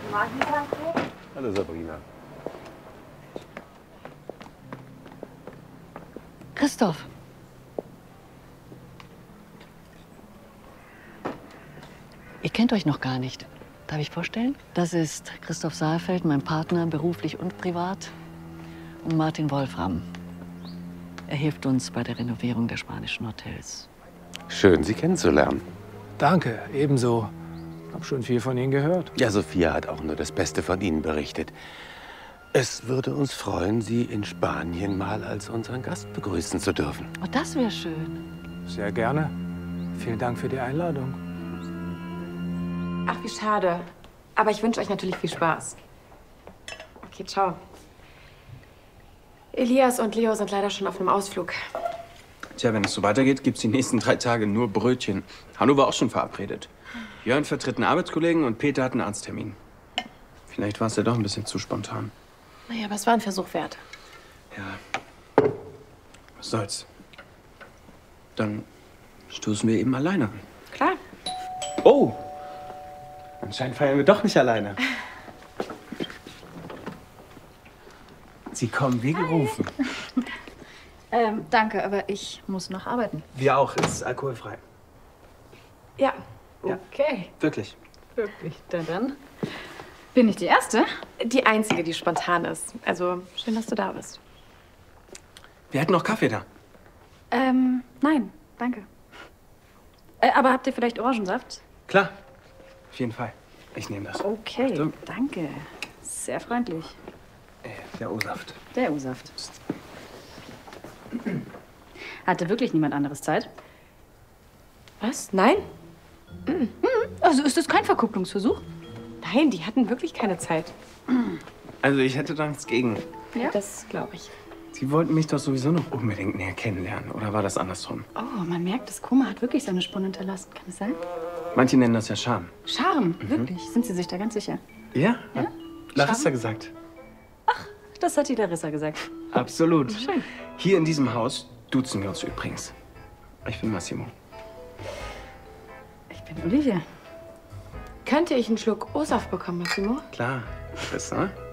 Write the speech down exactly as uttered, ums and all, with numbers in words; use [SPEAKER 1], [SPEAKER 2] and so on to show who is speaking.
[SPEAKER 1] Hallo Sabrina.
[SPEAKER 2] Christoph. Ihr kennt euch noch gar nicht. Darf ich vorstellen? Das ist Christoph Saalfeld, mein Partner, beruflich und privat. Und Martin Wolfram. Er hilft uns bei der Renovierung der spanischen Hotels.
[SPEAKER 1] Schön, Sie kennenzulernen.
[SPEAKER 3] Danke, ebenso. Hab schon viel von Ihnen gehört.
[SPEAKER 1] Ja, Sophia hat auch nur das Beste von Ihnen berichtet. Es würde uns freuen, Sie in Spanien mal als unseren Gast begrüßen zu dürfen.
[SPEAKER 2] Oh, das wäre schön.
[SPEAKER 3] Sehr gerne. Vielen Dank für die Einladung.
[SPEAKER 4] Ach, wie schade. Aber ich wünsche euch natürlich viel Spaß. Okay, ciao. Elias und Leo sind leider schon auf einem Ausflug.
[SPEAKER 5] Tja, wenn es so weitergeht, gibt's die nächsten drei Tage nur Brötchen. Hanno war auch schon verabredet. Jörn vertritt einen Arbeitskollegen und Peter hat einen Arzttermin. Vielleicht war es ja doch ein bisschen zu spontan.
[SPEAKER 4] Naja, aber es war ein Versuch wert.
[SPEAKER 5] Ja, was soll's. Dann stoßen wir eben alleine an.
[SPEAKER 4] Klar.
[SPEAKER 5] Oh, anscheinend feiern wir doch nicht alleine. Sie kommen wie gerufen.
[SPEAKER 6] Ähm, danke, aber ich muss noch arbeiten.
[SPEAKER 5] Wir auch, es ist alkoholfrei.
[SPEAKER 4] Ja.
[SPEAKER 5] Ja.
[SPEAKER 4] Okay.
[SPEAKER 5] Wirklich.
[SPEAKER 6] Wirklich? Na dann. Bin ich die Erste?
[SPEAKER 4] Die Einzige, die spontan ist. Also, schön, dass du da bist.
[SPEAKER 5] Wir hätten noch Kaffee da.
[SPEAKER 6] Ähm, nein, danke. Äh, aber habt ihr vielleicht Orangensaft?
[SPEAKER 5] Klar, auf jeden Fall. Ich nehme das.
[SPEAKER 6] Okay,
[SPEAKER 5] So.
[SPEAKER 6] danke. Sehr freundlich.
[SPEAKER 5] Äh, der O-Saft.
[SPEAKER 6] Der O-Saft. Hatte wirklich niemand anderes Zeit?
[SPEAKER 4] Was? Nein?
[SPEAKER 6] Also ist das kein Verkupplungsversuch?
[SPEAKER 4] Nein, die hatten wirklich keine Zeit.
[SPEAKER 5] Also ich hätte da nichts gegen.
[SPEAKER 6] Ja?
[SPEAKER 4] Das glaube ich.
[SPEAKER 5] Sie wollten mich doch sowieso noch unbedingt näher kennenlernen. Oder war das andersrum?
[SPEAKER 6] Oh, man merkt, das Koma hat wirklich seine Spuren hinterlassen. Kann es sein?
[SPEAKER 5] Manche nennen das ja Charme.
[SPEAKER 6] Charme, wirklich. Sind Sie sich da ganz sicher?
[SPEAKER 5] Ja?
[SPEAKER 6] Ja?
[SPEAKER 5] Hat Larissa gesagt.
[SPEAKER 6] Das hat die Larissa gesagt.
[SPEAKER 5] Absolut.
[SPEAKER 6] Schön.
[SPEAKER 5] Hier in diesem Haus duzen wir uns übrigens. Ich bin Massimo.
[SPEAKER 6] Ich bin Olivia.
[SPEAKER 4] Könnte ich einen Schluck O-Saft bekommen, Massimo?
[SPEAKER 5] Klar. Larissa?